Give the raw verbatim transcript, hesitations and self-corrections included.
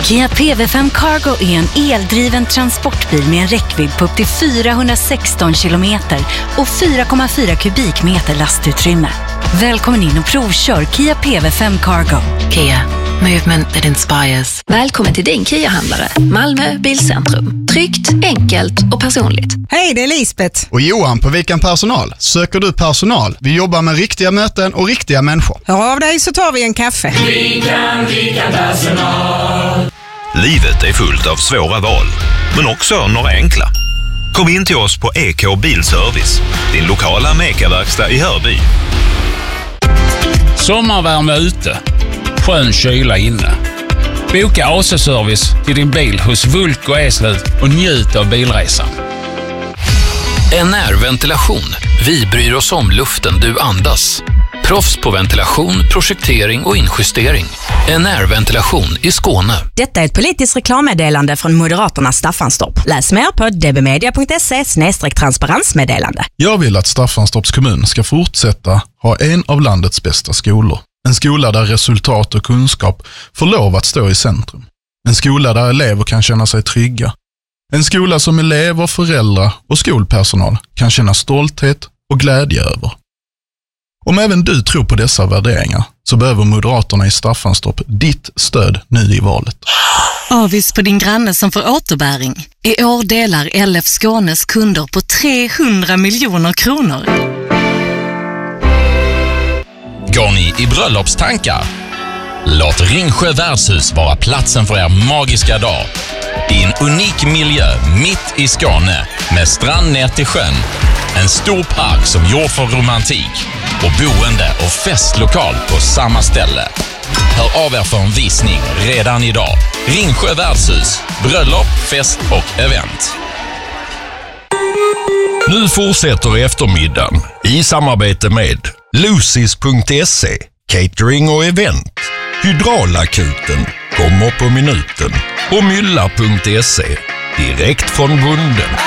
Kia P V fem Cargo är en eldriven transportbil med en räckvidd på upp till fyrahundrasexton kilometer och fyra komma fyra kubikmeter lastutrymme. Välkommen in och provkör Kia P V fem Cargo. Kia, movement that inspires. Välkommen till din Kia-handlare, Malmö Bilcentrum. Tryggt, enkelt och personligt. Hej, det är Lisbeth. Och Johan på Vikan Personal. Söker du personal? Vi jobbar med riktiga möten och riktiga människor. Hör av dig så tar vi en kaffe. Vikan, Vikan Personal. Livet är fullt av svåra val, men också några enkla. Kom in till oss på E K Bilservice, din lokala Meka-verkstad i Hörby. Sommarvärme ute, skön kyla inne. Boka A C-service till din bil hos Vulk och Eslöv och njut av bilresan. N R-ventilation. Vi bryr oss om luften du andas. Proffs på ventilation, projektering och injustering. N R-ventilation i Skåne. Detta är ett politiskt reklammeddelande från Moderaterna Staffanstorp. Läs mer på d b media punkt se slash transparensmeddelande. Jag vill att Staffanstorps kommun ska fortsätta ha en av landets bästa skolor. En skola där resultat och kunskap får lov att stå i centrum. En skola där elever kan känna sig trygga. En skola som elever, föräldrar och skolpersonal kan känna stolthet och glädje över. Om även du tror på dessa värderingar så behöver Moderaterna i Staffanstorp ditt stöd nu i valet. Avis på din granne som får återbäring. I år delar L F Skånes kunder på trehundra miljoner kronor. Går ni i bröllopstankar? Låt Ringsjö värdshus vara platsen för er magiska dag. I en unik miljö mitt i Skåne med strand ner till sjön. En stor park som gjord för romantik och boende och festlokal på samma ställe. Hör av er för en visning redan idag. Ringsjö värdshus, bröllop, fest och event. Nu fortsätter eftermiddagen i samarbete med Lucis punkt se, catering och event. Hydraulakuten kommer på minuten och Mylla punkt se, direkt från bunden.